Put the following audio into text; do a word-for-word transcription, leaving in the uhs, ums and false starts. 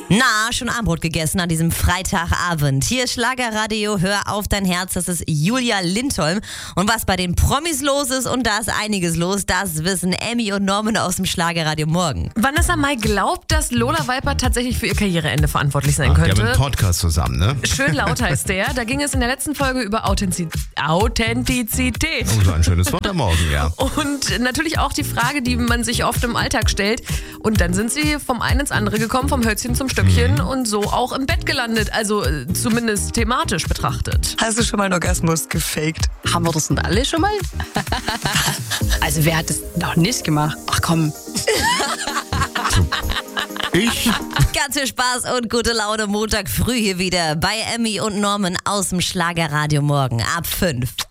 Na, schon Abendbrot gegessen an diesem Freitagabend. Hier ist Schlagerradio, hör auf dein Herz, das ist Julia Lindholm. Und was bei den Promis los ist, und da ist einiges los, das wissen Emmy und Norman aus dem Schlagerradio morgen. Vanessa Mai glaubt, dass Lola Weiper tatsächlich für ihr Karriereende verantwortlich sein könnte. Die haben einen Podcast zusammen, ne? Schön laut heißt der. Da ging es in der letzten Folge über Authentiz- Authentizität. Oh, so ein schönes Wort am Morgen, ja. Und natürlich auch die Frage, die man sich oft im Alltag stellt. Und dann sind sie vom einen ins andere gekommen, vom Hölzchen zum Stöckchen mhm. und so auch im Bett gelandet. Also äh, zumindest thematisch betrachtet. Hast du schon mal einen Orgasmus gefaked? Haben wir das nicht alle schon mal? Also wer hat das noch nicht gemacht? Ach komm. Ich? Ganz viel Spaß und gute Laune Montag früh hier wieder bei Emmy und Norman aus dem Schlagerradio morgen ab fünf.